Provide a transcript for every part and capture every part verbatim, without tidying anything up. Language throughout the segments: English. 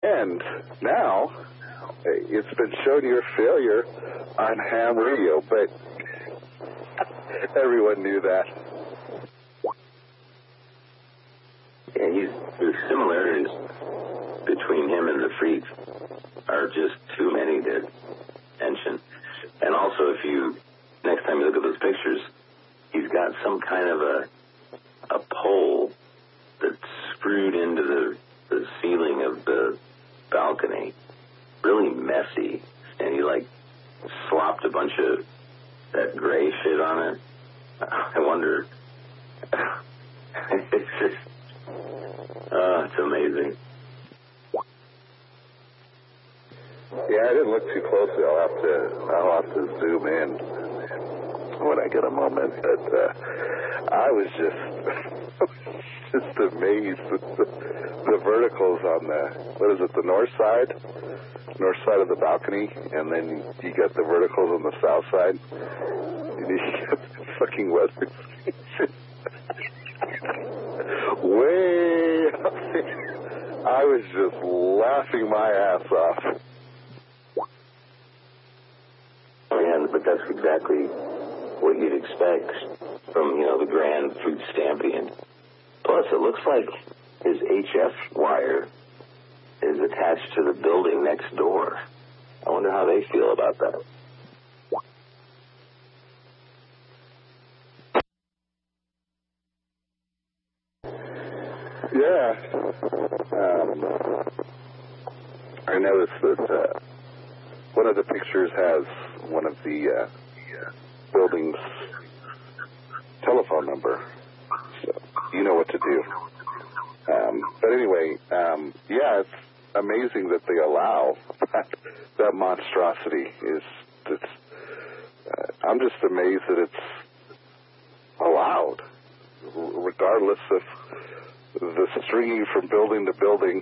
And now, it's been shown your failure on ham radio, but everyone knew that. Yeah, he's, the similarities between him and the Freak are just too many to mention. And also, if you, next time you look at those pictures, he's got some kind of a a pole that's screwed into the, the ceiling of the balcony. Really messy. And he, like, slopped a bunch of that gray shit on it. I wonder. It's just, uh, it's amazing. Yeah, I didn't look too closely. I'll have to, I'll have to zoom in when I get a moment. But uh, I was just, just amazed with the, the verticals on the, what is it, the north side? North side of the balcony, and then you got the verticals on the south side. And you got the fucking weather station way up there. I was just laughing my ass off. And, but that's exactly what you'd expect from, you know, the grand food stamping. Plus, it looks like his H F wire is attached to the building next door. I wonder how they feel about that. Yeah. Um, I noticed that uh, one of the pictures has one of the uh, building's telephone number. So you know what to do. Um, but anyway, um, yeah, it's amazing that they allow that, that monstrosity. Is it's, uh, I'm just amazed that it's allowed, regardless of the stringing from building to building.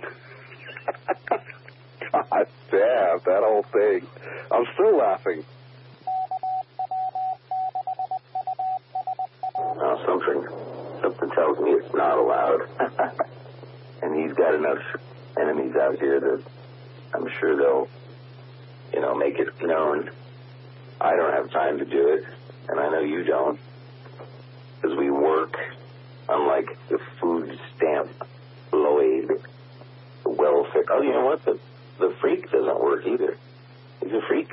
God damn, that whole thing. I'm still laughing. Now, something, something tells me it's not allowed. And he's got enough enemies out here that I'm sure they'll, you know, make it known. I don't have time to do it, and I know you don't, because we work unlike the food stamp Lloyd, the welfare. Oh, you know what? The, the Freak doesn't work either. He's a freak.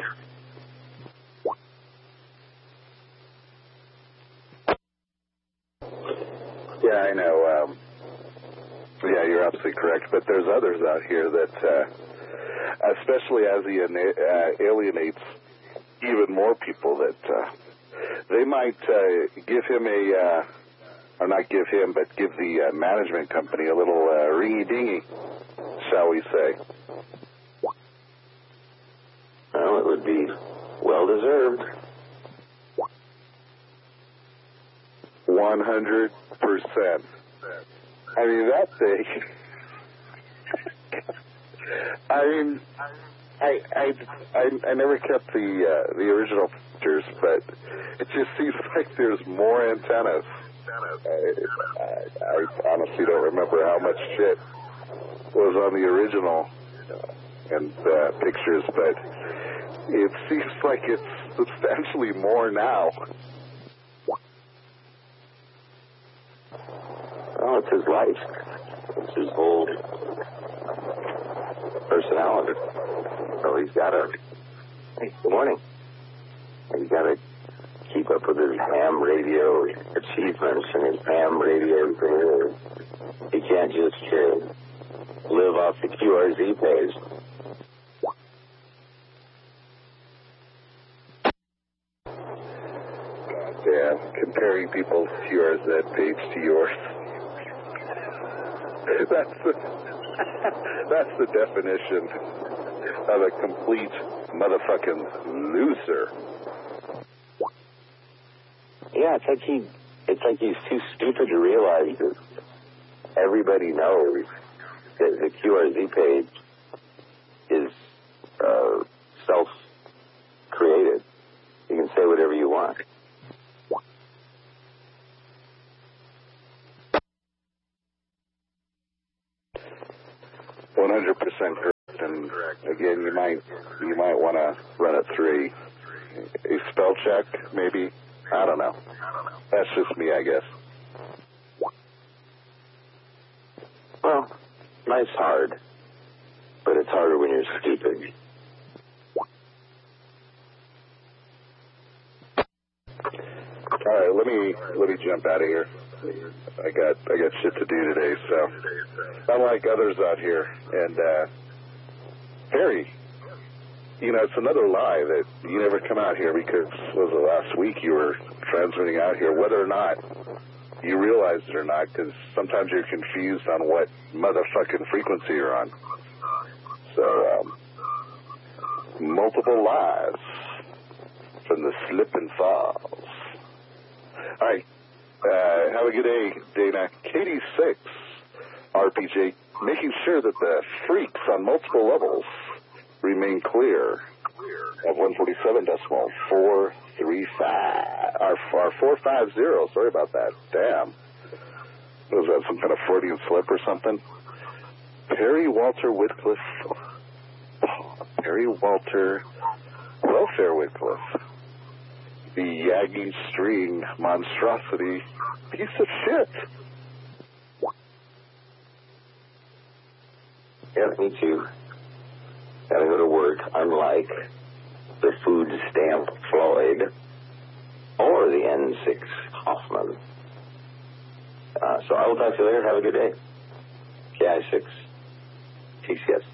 Yeah, I know. Um, yeah, you're absolutely correct. But there's others out here that, uh, especially as he uh, alienates even more people, that uh, they might uh, give him a, uh, or not give him, but give the uh, management company a little uh, ringy-dingy, shall we say. Well, it would be well-deserved. One hundred percent. I mean, that thing. I mean, I, I, I, I never kept the uh, the original pictures, but it just seems like there's more antennas. I, I, I honestly don't remember how much shit was on the original uh, and uh, pictures, but it seems like it's substantially more now. Well, it's his life. It's his whole personality. So he's got to, hey, good morning. He's got to keep up with his ham radio achievements and his ham radio career. He can't just uh, live off the Q R Z page. Yeah, comparing people's Q R Z page to yours. That's the, that's the definition of a complete motherfucking loser. Yeah, it's like he, it's like he's too stupid to realize that everybody knows that the Q R Z page is uh, self-created. You can say whatever you want. one hundred percent correct. again, you might you might want to run a three. A spell check, maybe. I don't know. That's just me, I guess. Well, life's hard, but it's harder when you're stupid. All right, let me let me jump out of here. I got I got shit to do today, so unlike others out here. And uh, Harry, you know, it's another lie that you never come out here because what was it last week you were transmitting out here, whether or not you realized it or not, because sometimes you're confused on what motherfucking frequency you're on. So, um, multiple lies from the slip and falls. All right. Uh, have a good day, Dana. Katie six, R P J, making sure that the freaks on multiple levels remain clear of one forty-seven decimal four three five. Our, our four five zero, sorry about that. Damn. Was that some kind of Freudian slip or something? Perry Walter Whitcliffe. Oh, Perry Walter Welfare Whitcliffe. The Yagi string monstrosity piece of shit. Yeah, me too. Gotta go to work, unlike the food stamp Floyd or the N six Hoffman. Uh, so I will talk to you later. Have a good day. K I six. T C S.